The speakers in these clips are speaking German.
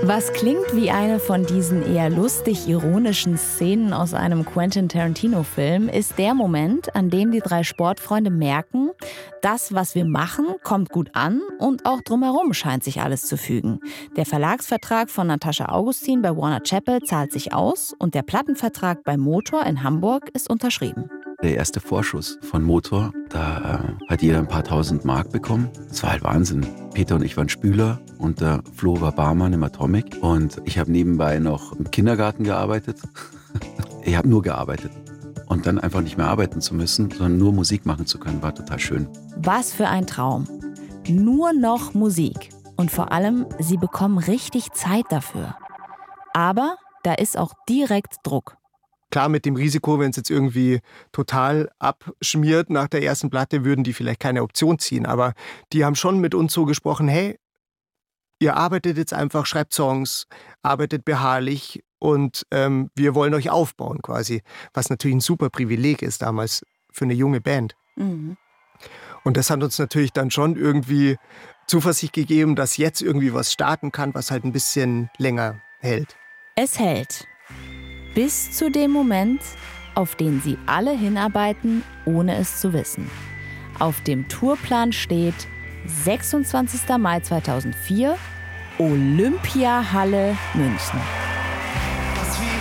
Was klingt wie eine von diesen eher lustig-ironischen Szenen aus einem Quentin Tarantino-Film, ist der Moment, an dem die drei Sportfreunde merken, das, was wir machen, kommt gut an und auch drumherum scheint sich alles zu fügen. Der Verlagsvertrag von Natascha Augustin bei Warner Chappell zahlt sich aus und der Plattenvertrag bei Motor in Hamburg ist unterschrieben. Der erste Vorschuss von Motor, da hat jeder ein paar tausend Mark bekommen. Das war halt Wahnsinn. Peter und ich waren Spüler und der Flo war Barmann im Atomic. Und ich habe nebenbei noch im Kindergarten gearbeitet. Ich habe nur gearbeitet. Und dann einfach nicht mehr arbeiten zu müssen, sondern nur Musik machen zu können, war total schön. Was für ein Traum. Nur noch Musik. Und vor allem, sie bekommen richtig Zeit dafür. Aber da ist auch direkt Druck. Klar, mit dem Risiko, wenn es jetzt irgendwie total abschmiert nach der ersten Platte, würden die vielleicht keine Option ziehen. Aber die haben schon mit uns so gesprochen, hey, ihr arbeitet jetzt einfach, schreibt Songs, arbeitet beharrlich und wir wollen euch aufbauen quasi. Was natürlich ein super Privileg ist damals für eine junge Band. Mhm. Und das hat uns natürlich dann schon irgendwie Zuversicht gegeben, dass jetzt irgendwie was starten kann, was halt ein bisschen länger hält. Es hält. Bis zu dem Moment, auf den sie alle hinarbeiten, ohne es zu wissen. Auf dem Tourplan steht 26. Mai 2004, Olympiahalle München. Was wie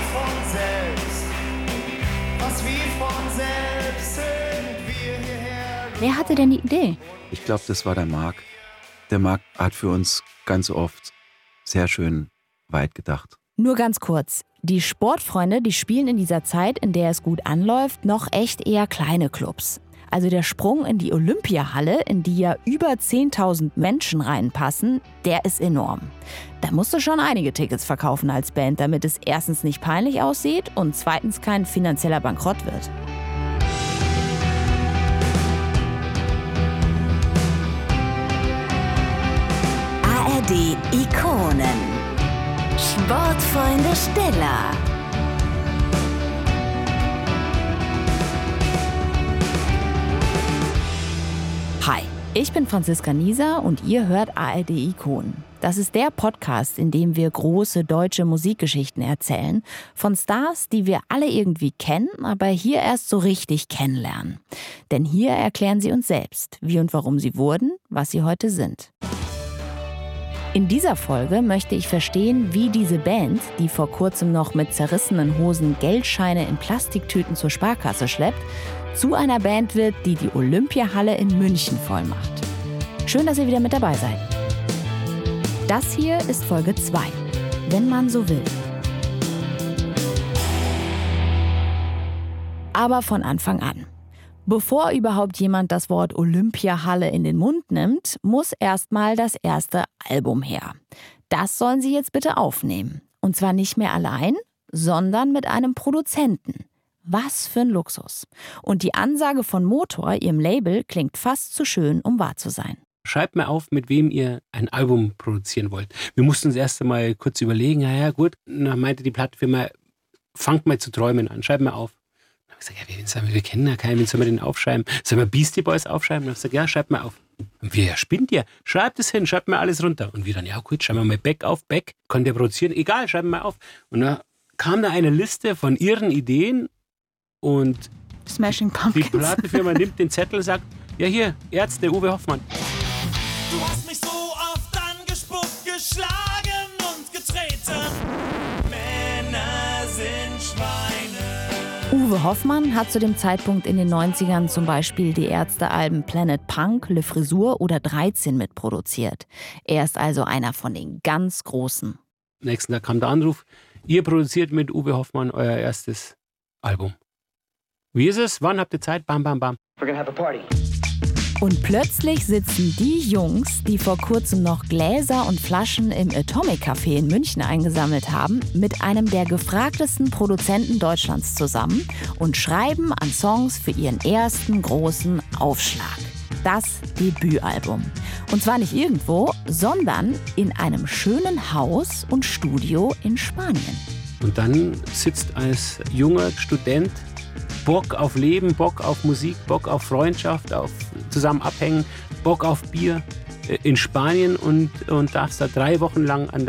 von selbst sind wir hierher. Wer hatte denn die Idee? Ich glaube, das war der Marc. Der Marc hat für uns ganz oft sehr schön weit gedacht. Nur ganz kurz. Die Sportfreunde, die spielen in dieser Zeit, in der es gut anläuft, noch echt eher kleine Clubs. Also der Sprung in die Olympiahalle, in die ja über 10.000 Menschen reinpassen, der ist enorm. Da musst du schon einige Tickets verkaufen als Band, damit es erstens nicht peinlich aussieht und zweitens kein finanzieller Bankrott wird. ARD Ikonen. Sportfreunde Stella. Hi, ich bin Franziska Nieser und ihr hört ARD Ikonen. Das ist der Podcast, in dem wir große deutsche Musikgeschichten erzählen. Von Stars, die wir alle irgendwie kennen, aber hier erst so richtig kennenlernen. Denn hier erklären sie uns selbst, wie und warum sie wurden, was sie heute sind. In dieser Folge möchte ich verstehen, wie diese Band, die vor kurzem noch mit zerrissenen Hosen Geldscheine in Plastiktüten zur Sparkasse schleppt, zu einer Band wird, die die Olympiahalle in München vollmacht. Schön, dass ihr wieder mit dabei seid. Das hier ist Folge 2, wenn man so will. Aber von Anfang an. Bevor überhaupt jemand das Wort Olympiahalle in den Mund nimmt, muss erstmal das erste Album her. Das sollen sie jetzt bitte aufnehmen. Und zwar nicht mehr allein, sondern mit einem Produzenten. Was für ein Luxus. Und die Ansage von Motor, ihrem Label, klingt fast zu schön, um wahr zu sein. Schreibt mir auf, mit wem ihr ein Album produzieren wollt. Wir mussten uns erst einmal kurz überlegen, ja gut, dann meinte die Plattenfirma, fangt mal zu träumen an, schreibt mir auf. Ich sage, ja, wir kennen ja keinen, wen sollen wir denn aufschreiben? Sollen wir Beastie Boys aufschreiben? Und ich sage, ja, schreibt mal auf. Und wir, ja, spinnt ihr? Schreibt es hin, schreibt mir alles runter. Und wir dann, ja gut, schreiben wir mal Beck auf, Beck, könnt ihr produzieren? Egal, schreiben wir mal auf. Und dann kam da eine Liste von ihren Ideen und Smashing Pumpkins. Die Plattenfirma nimmt den Zettel und sagt, ja hier, Ärzte, Uwe Hoffmann. Du hast mich so oft angespuckt, geschlagen und getreten. Männer sind Schweine. Uwe Hoffmann hat zu dem Zeitpunkt in den 90ern zum Beispiel die Ärzte-Alben Planet Punk, Le Frisur oder 13 mitproduziert. Er ist also einer von den ganz Großen. Nächsten Tag kam der Anruf, ihr produziert mit Uwe Hoffmann euer erstes Album. Wie ist es? Wann habt ihr Zeit? Bam, bam, bam. We're gonna have a party. Und plötzlich sitzen die Jungs, die vor kurzem noch Gläser und Flaschen im Atomic Café in München eingesammelt haben, mit einem der gefragtesten Produzenten Deutschlands zusammen und schreiben an Songs für ihren ersten großen Aufschlag. Das Debütalbum. Und zwar nicht irgendwo, sondern in einem schönen Haus und Studio in Spanien. Und dann sitzt als junger Student Bock auf Leben, Bock auf Musik, Bock auf Freundschaft, auf zusammen abhängen, Bock auf Bier in Spanien und darfst da 3 Wochen lang an